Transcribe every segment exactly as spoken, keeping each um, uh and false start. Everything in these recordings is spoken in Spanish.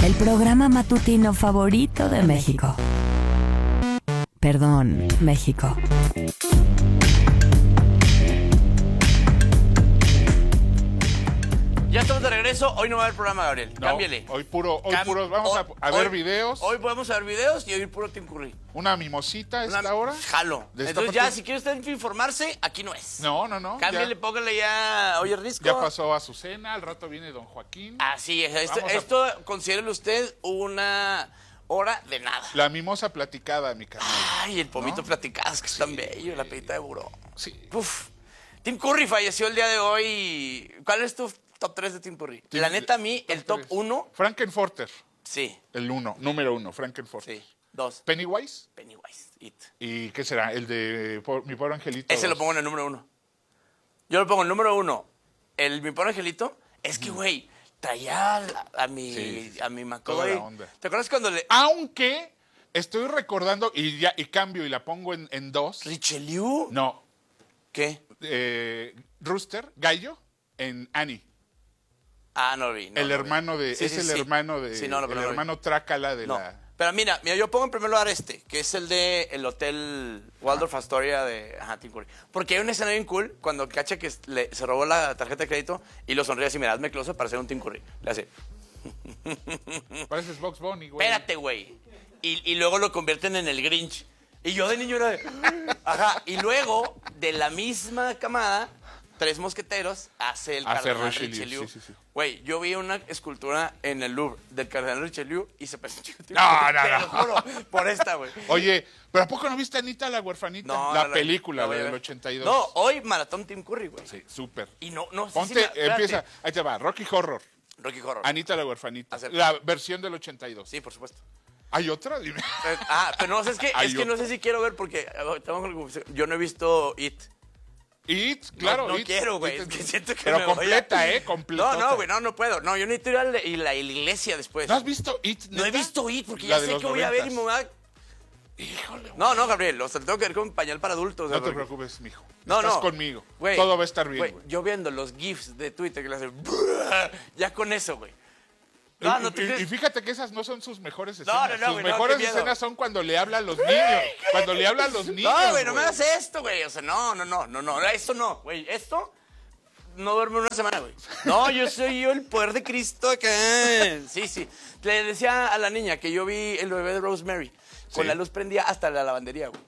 el programa matutino favorito de México. Perdón, México. Ya estamos de regreso. Hoy no va a haber programa, Gabriel. No, Cámbiale. Hoy puro, hoy Cam- puro, vamos hoy- a, a ver hoy- videos. Hoy podemos ver videos y hoy puro Tim Curry. Una mimosita a esta Una- hora. Jalo. De esta Entonces ya, parte- si quiere usted informarse, aquí no es. No, no, no. Cámbiale, ya, póngale ya. Oye, Risco. ya pasó a Azucena, al rato viene don Joaquín. Así es. Esto, Vamos a- esto considérelo usted una hora de nada. La mimosa platicada, mi canal. Ay, el pomito ¿No? platicado, es que es tan bello, la pedita de buró. Sí. Uf. Tim Curry falleció el día de hoy. ¿Cuál es tu top tres de Tim Curry? Tim- La neta, a mí, el top tres. uno, Frankenforter, sí, el uno, número uno, Frankenforter. sí. Dos, Pennywise. Pennywise, It. ¿Y qué será? El de por- Mi Pobre Angelito. Ese lo dos. pongo en el número uno. Yo lo pongo en el número uno. El Mi Pobre Angelito, es que, güey, traía a, a mi, Sí, a mi toda McCoy. la onda. ¿Te acuerdas cuando le... Aunque estoy recordando, y ya y cambio y la pongo en, en dos. ¿Richelieu? No. ¿Qué? eh, Rooster, Gallo, en Annie. Ah, no lo vi. no el lo vi. hermano de. Sí, es sí, el sí. hermano de. Sí, no, no, pero el no lo vi. hermano Trácala de No. la. Pero mira, mira, yo pongo en primer lugar este, que es el de el hotel Waldorf Astoria de ajá, Tim Curry. Porque hay una escena bien cool cuando cacha que le- se robó la tarjeta de crédito y lo sonríe así, mira, hazme close para hacer un Tim Curry. Le hace, Pareces Box Bunny, güey. espérate, güey. Y, y luego lo convierten en el Grinch. Y yo de niño era de... Ajá. Y luego, de la misma camada, Tres Mosqueteros hace el Hace cardenal Richelieu, Richelieu. sí, sí, sí. Güey, yo vi una escultura en el Louvre del cardenal Richelieu y se pensó... No, no, Te lo no. juro, por esta, güey. Oye, ¿pero a poco no viste Anita la huerfanita? No, la no, no, película, no voy la a del ver. ochenta y dos. No, hoy maratón Tim Curry, güey. Sí, súper. Y no, no sé Ponte, si me- espérate. empieza. Ahí te va, Rocky Horror. Rocky Horror. Anita la huerfanita. Acepto. La versión del ochenta y dos. Sí, por supuesto. ¿Hay otra? Dime. Eh, Ah, pero no sé, es que, Hay es que no otra. sé si quiero ver porque eh, estamos con la confusión. Yo no he visto It. It, claro. No, no It, quiero, güey. It, Es que siento que Pero me voy a- completa, ¿eh? Completa. No, no, güey, no, no puedo. No, yo necesito ir a la, y la, y la iglesia después. ¿No has visto It? No he neta? visto It porque La ya de sé los que voy a ver y me noventas. voy a... Híjole, No, no, Gabriel, o sea, tengo que ver con pañal para adultos. No o sea, te porque- preocupes, mijo. No, Estás no. conmigo. Güey, Todo va a estar bien, güey, güey. yo viendo los GIFs de Twitter que le hacen... Ya con eso, güey. No, no te y, crees- y fíjate que esas no son sus mejores No, escenas. no, no, sus güey, no, mejores qué miedo. escenas son cuando le habla a los niños. Cuando le habla a los niños. No, güey, no me hagas esto, güey. O sea, no, no, no, no, no. Esto no, güey. Esto no duerme una semana, güey. No, yo soy yo el poder de Cristo acá. Sí, sí. Le decía a la niña que yo vi el bebé de Rosemary. Con Sí. la luz prendía hasta la lavandería, güey.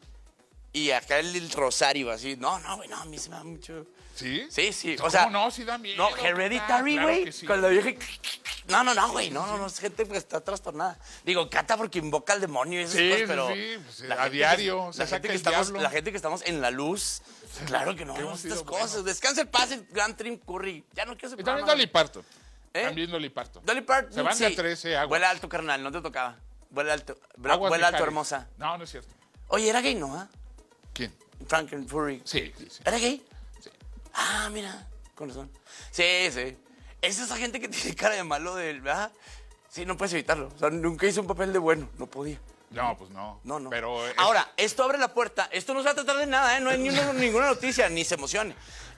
Y acá el, el rosario, así. No, no, güey, no, a mí se me da mucho. ¿Sí? Sí, sí. ¿Cómo O sea, no? Sí da miedo. No, Hereditary, claro güey. que sí. Cuando dije. No, no, no, güey. No, no, no. Es gente que está trastornada. Digo, cata porque invoca al demonio y esas Sí, cosas, sí, pero. sí, pues, la a gente diario que- se la saca gente que el estamos, diablo. La gente que estamos en la luz. Claro que no Que vemos hemos sido estas buenos. cosas. Descansa el paz el gran Tim Curry. Ya no quiero ese Y también programa. Dolly Parton. ¿Eh? También Dolly Parton. Dolly Parton. Se van de sí. a trece, aguas. Vuela alto, carnal. No te tocaba. Vuela alto. Bra- Aguas Vuela alto, Mijares. hermosa. No, no es cierto. Oye, era gay, ¿no? ah? ¿Quién? Frankenfurry. Sí, sí, sí. ¿Era gay? Sí. Ah, mira, con razón. Sí, sí. Es esa gente que tiene cara de malo del, ¿verdad? Sí, no puedes evitarlo. O sea, nunca hizo un papel de bueno, no podía. No, pues no. No, no. Pero es- Ahora, esto abre la puerta. Esto no se va a tratar de nada, ¿eh? No hay ni una- ninguna noticia, ni se emocione.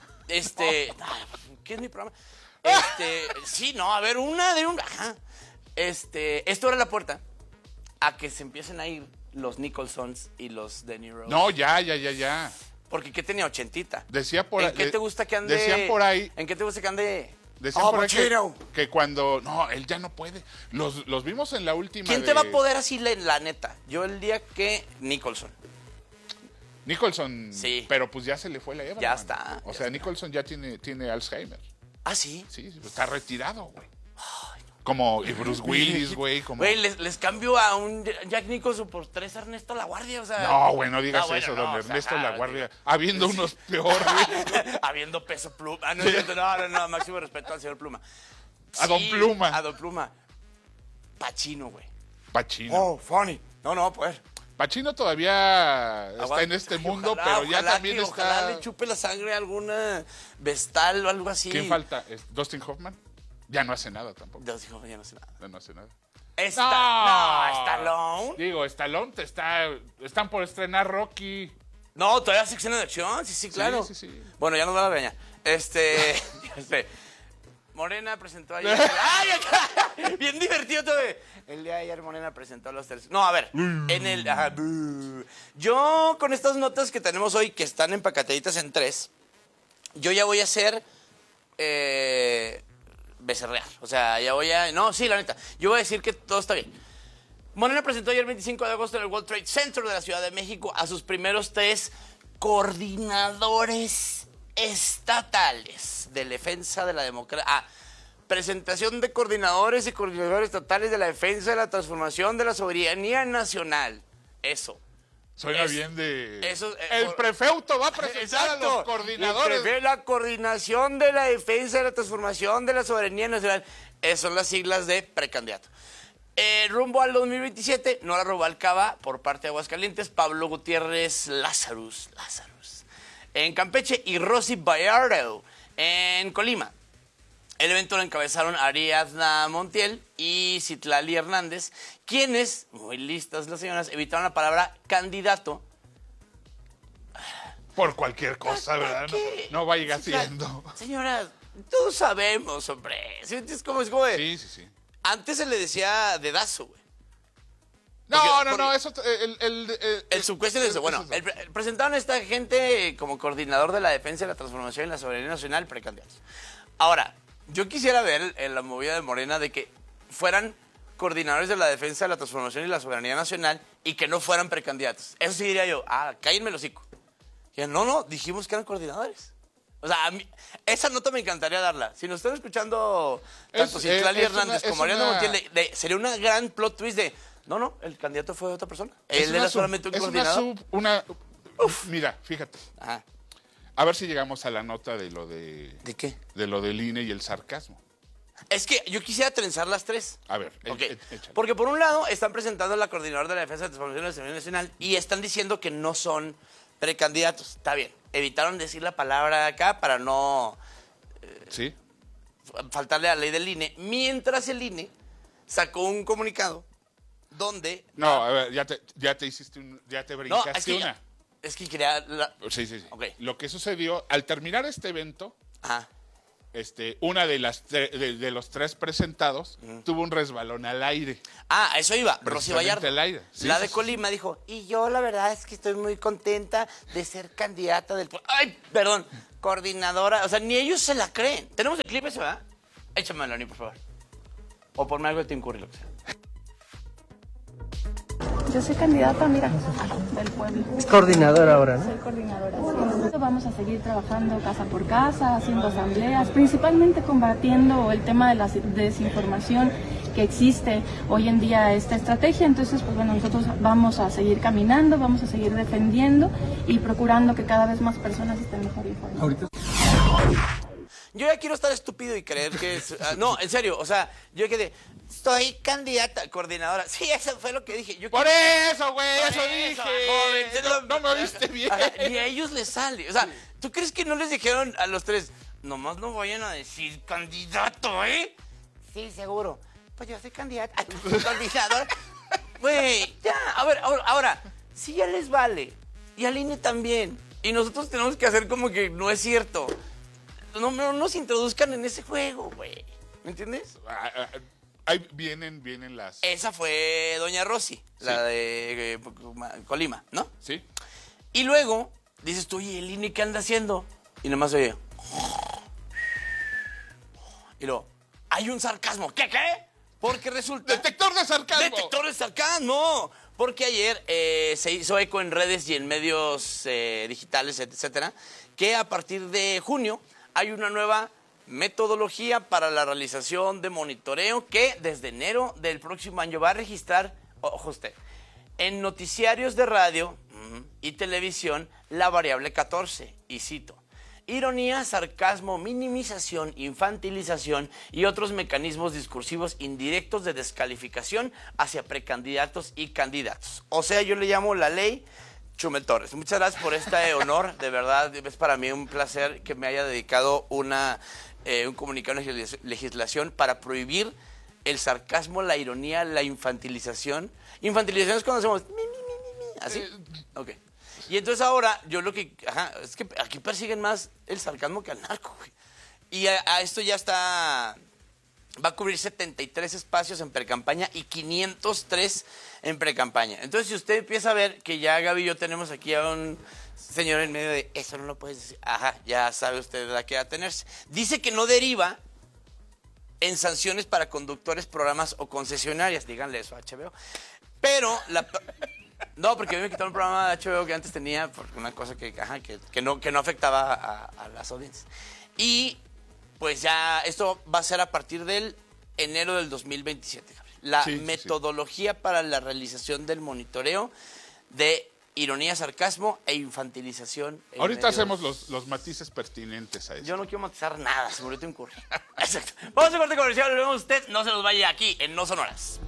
Este. ah, ¿Qué es mi programa? Este. Sí, no, a ver, una de un. Ajá. Este. Esto abre la puerta a que se empiecen a ir los Nicholsons y los De Niro. No, ya, ya, ya, ya. Porque ¿qué tenía? Ochentita. Decía por ¿En ahí- qué de- te gusta que ande? decían por ahí- ¿En qué te gusta que ande? Decían Oh, por ahí que, Pacino. que cuando. No, él ya no puede. Los, los vimos en la última. ¿Quién de- te va a poder así, la, la neta? Yo el día que Nicholson. Nicholson. Sí. Pero pues ya se le fue la Eva. Ya hermano. está, O ya sea, está. Nicholson ya tiene, tiene Alzheimer. ¿Ah, sí? Sí, sí, está retirado, güey. Como y Bruce Willis, güey. Como... Güey, les, les cambio a un Jack Nicholson por tres Ernesto La Guardia, o sea... No, güey, no digas No, bueno, eso, no, don o sea, Ernesto ah, La Guardia. Habiendo unos peores. Habiendo peso pluma. Ah, no, es cierto, no, no, no, máximo respeto al señor Pluma. A don Pluma. A don Pluma. Pacino, güey. Pacino. Oh, funny. No, no, pues. Pacino todavía está Aguanta. en este Ay, mundo, ojalá, pero ya ojalá también que- está. Ojalá le chupe la sangre a alguna vestal o algo así. ¿Quién falta? ¿Es ¿Dustin Hoffman? Ya no hace nada tampoco. Dios dijo, ya no sé nada. Ya no hace nada. Esta, no, Stallone. Digo, Stallone te está, están por estrenar Rocky. No, todavía hace escenas de acción, sí, sí, claro. sí, sí. Bueno, ya nos van a regañar. Este, este, Morena presentó ayer. ¡Ay, acá! Bien divertido todo. El día de ayer Morena presentó los terceros. No, a ver, en el... Ajá, yo con estas notas que tenemos hoy, que están empacataditas en tres, yo ya voy a hacer... Eh, becerrear. O sea, ya voy a... No, sí, la neta. Yo voy a decir que todo está bien. Morena presentó ayer veinticinco de agosto en el World Trade Center de la Ciudad de México a sus primeros tres coordinadores estatales de defensa de la democracia. Ah, presentación de coordinadores y coordinadores estatales de la defensa de la transformación de la soberanía nacional. Eso. Suena Es- bien de... eso, eh, el por- prefeuto va a presentar Exacto. a los coordinadores. Y prevé la coordinación de la defensa de la transformación de la soberanía nacional. Esas son las siglas de precandidato. Eh, rumbo al dos mil veintisiete, Nora Rubalcaba, por parte de Aguascalientes, Pablo Gutiérrez Lazarus, Lazarus, en Campeche, y Rosy Bayardo, en Colima. El evento lo encabezaron Ariadna Montiel y Citlali Hernández, quienes, muy listas las señoras, evitaron la palabra candidato. Por cualquier cosa, ¿verdad? No, ¿Qué? no vaya Sí, claro. haciendo. Señoras, todos sabemos, hombre. ¿Sí? Es como, es como de- Sí, sí, sí. Antes se le decía dedazo, güey. No, Porque- no, porque- no, eso... El, el, el, El subcuestión es eso. Bueno, eso. el, el- presentaron a esta gente como coordinador de la defensa de la transformación y la soberanía nacional precandidatos. Ahora, yo quisiera ver en la movida de Morena de que fueran coordinadores de la defensa de la transformación y la soberanía nacional y que no fueran precandidatos. Eso sí diría yo, ah, cállenme el hocico. Y yo, no, no, dijimos que eran coordinadores. O sea, a mí, esa nota me encantaría darla. Si nos están escuchando tanto Es- Citlali eh, es Hernández una- como es Ariadna una- Montiel, de- de- sería una gran plot twist de, no, no, el candidato fue otra persona. Es Él una era sub- solamente un es una coordinador. sub- una- Mira, fíjate. Ajá. A ver si llegamos a la nota de lo de... ¿De qué? De lo del I N E y el sarcasmo. Es que yo quisiera trenzar las tres. A ver, Ok. e- e- échale. Porque por un lado están presentando a la coordinadora de la defensa de la transformación de la soberanía nacional y están diciendo que no son precandidatos. Está bien. Evitaron decir la palabra acá para no ¿Sí? faltarle a la ley del I N E. Mientras el I N E sacó un comunicado donde... No, a ver, ya te, ya te hiciste un... Ya te No, brincaste es que, una. es que quería... la- Sí, sí, sí. Ok. Lo que sucedió, al terminar este evento, Ajá. este, una de las tre- de, de los tres presentados tuvo un resbalón al aire. Ah, a eso iba, Rosy Precisamente Vallardo. al aire. Sí, la sí, de sí. Colima dijo, y yo la verdad es que estoy muy contenta de ser candidata del... pu- Ay, perdón, coordinadora. O sea, ni ellos se la creen. ¿Tenemos el clip ese, verdad? Échamelo, Ani, por favor. O ponme algo de Tim Curry, lo que sea. Yo soy candidata, mira, del pueblo. Es coordinadora ahora, ¿no? Soy coordinadora. Sí. Vamos a seguir trabajando casa por casa, haciendo asambleas, principalmente combatiendo el tema de la desinformación que existe hoy en día esta estrategia. Entonces, pues bueno, nosotros vamos a seguir caminando, vamos a seguir defendiendo y procurando que cada vez más personas estén mejor informadas. Ahorita Yo ya quiero estar estúpido y creer que es... ah, no, en serio, o sea, yo quedé... Soy candidata, coordinadora. Sí, eso fue lo que dije. Yo Por quiero- eso, güey, Por eso dije. joven, No, no me oíste bien. Ajá, ni a ellos les sale. O sea, ¿tú crees que no les dijeron a los tres, nomás no vayan a decir candidato, eh? Sí, seguro. Pues yo soy candidata. Coordinadora. Güey, ya. A ver, ahora, ahora, sí ya les vale. Y al I N E también. Y nosotros tenemos que hacer como que no es cierto. No, no nos introduzcan en ese juego, güey. ¿Me entiendes? Ah, ah, Ahí vienen, vienen las... Esa fue Doña Rosy, la de eh, Colima, ¿no? ¿Sí? Y luego dices tú, oye, el I N E, ¿qué anda haciendo? Y nomás oye. Y luego, hay un sarcasmo. ¿Qué, qué? Porque resulta... ¡Detector de sarcasmo! ¡Detector de sarcasmo! Porque ayer eh, se hizo eco en redes y en medios eh, digitales, etcétera, que a partir de junio hay una nueva metodología para la realización de monitoreo que desde enero del próximo año va a registrar, ojo usted, en noticiarios de radio mm, y televisión la variable catorce, y cito, ironía, sarcasmo, minimización, infantilización y otros mecanismos discursivos indirectos de descalificación hacia precandidatos y candidatos. O sea, yo le llamo la ley Chumel Torres. Muchas gracias por este honor, de verdad, es para mí un placer que me haya dedicado una, eh, un comunicado de legis- legislación para prohibir el sarcasmo, la ironía, la infantilización. Infantilización es cuando hacemos mi, mi, mi, mi, mi, ¿así? Ok. Y entonces ahora, yo lo que... Ajá, es que aquí persiguen más el sarcasmo que al narco, güey. Y a, a esto ya está va a cubrir setenta y tres espacios en precampaña y quinientos tres en precampaña. Entonces, si usted empieza a ver que ya Gaby y yo tenemos aquí a un señor en medio de eso, no lo puedes decir. Ajá, ya sabe usted a qué atenerse. Dice que no deriva en sanciones para conductores, programas o concesionarias. Díganle eso a H B O. Pero la... No, porque a mí me quitaron un programa de H B O que antes tenía por una cosa que, ajá, que, que, no, que no afectaba a, a las audiencias. Y pues ya esto va a ser a partir del enero del dos mil veintisiete. La Sí, sí, metodología sí. para la realización del monitoreo de ironía, sarcasmo e infantilización. en Ahorita medios. hacemos los, los matices pertinentes a eso. Yo no quiero matizar nada, se me ahorita incurre. Exacto. Vamos a corte comercial, lo vemos usted, no se nos vaya aquí en No Sonoras.